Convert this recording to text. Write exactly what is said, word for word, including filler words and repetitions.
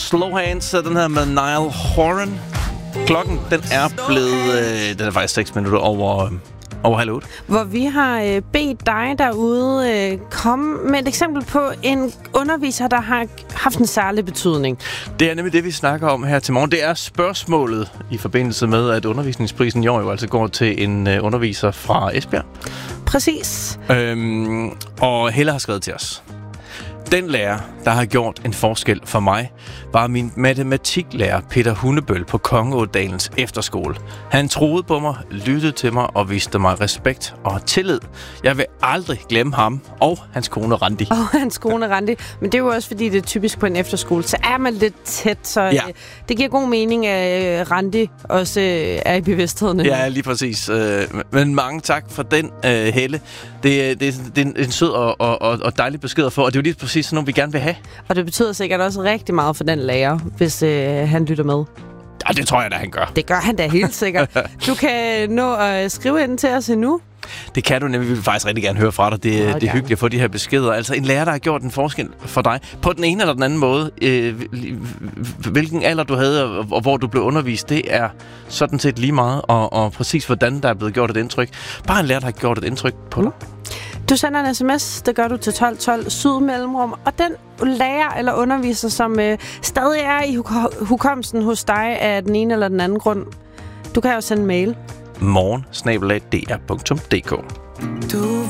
Slow Hands, den her med Niall Horan. Klokken, den er blevet, øh, den er faktisk seks minutter over, øh, over halv otte. Hvor vi har øh, bedt dig derude øh, komme med et eksempel på en underviser, der har haft en særlig betydning. Det er nemlig det, vi snakker om her til morgen. Det er spørgsmålet i forbindelse med, at undervisningsprisen i år jo altså går til en øh, underviser fra Esbjerg. Præcis. Øhm, og Helle har skrevet til os. Den lærer, der har gjort en forskel for mig, var min matematiklærer Peter Hundebøl på Kongeådalens efterskole. Han troede på mig, lyttede til mig og viste mig respekt og tillid. Jeg vil aldrig glemme ham og hans kone Randi. Og hans kone Randi. Men det er jo også, fordi det er typisk på en efterskole. Så er man lidt tæt, så ja. øh, det giver god mening, at øh, Randi også øh, er i bevidstheden. Ja, lige præcis. Øh, men mange tak for den, øh, Helle. Det, det, det er en sød og, og, og dejlig besked at få, og det er jo lige præcis sådan noget, vi gerne vil have. Og det betyder sikkert også rigtig meget for den lærer, hvis øh, han lytter med. Ja, det tror jeg da, han gør. Det gør han da helt sikkert. Du kan nå at skrive ind til os endnu. Det kan du nemlig. Vi vil faktisk rigtig gerne høre fra dig. Det, det er hyggeligt at få de her beskeder. Altså en lærer, der har gjort en forskel for dig på den ene eller den anden måde. Øh, hvilken alder du havde, og hvor du blev undervist, det er sådan set lige meget. Og, og præcis hvordan der er blevet gjort et indtryk. Bare en lærer, der har gjort et indtryk på dig. Du sender en sms, det gør du til tolv tolv syd mellemrum, og den lærer eller underviser, som øh, stadig er i huk- hukommelsen hos dig af den ene eller den anden grund. Du kan jo sende en mail. morgen snabel-a d r punktum d k. Du